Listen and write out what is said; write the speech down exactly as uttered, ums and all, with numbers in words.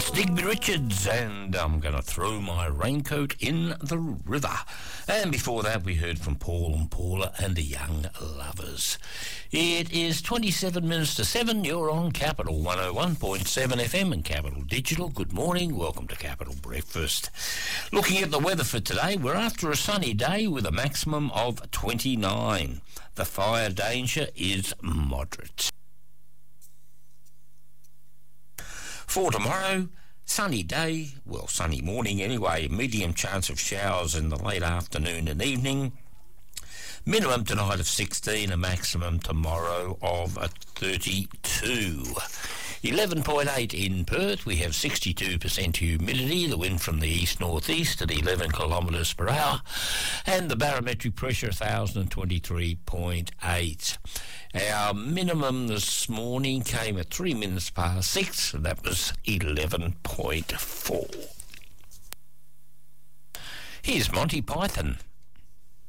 That's Digby Richards, and I'm going to throw my raincoat in the river. And before that, we heard from Paul and Paula and the Young Lovers. It is twenty-seven minutes to seven. You're on Capital one oh one point seven F M and Capital Digital. Good morning. Welcome to Capital Breakfast. Looking at the weather for today, we're after a sunny day with a maximum of twenty-nine. The fire danger is moderate. For tomorrow, sunny day, well, sunny morning anyway, medium chance of showers in the late afternoon and evening. Minimum tonight of sixteen, a maximum tomorrow of thirty-two. eleven point eight in Perth, we have sixty-two percent humidity, the wind from the east-northeast at eleven kilometres per hour, and the barometric pressure one thousand twenty-three point eight. Our minimum this morning came at three minutes past six, and that was eleven point four. Here's Monty Python.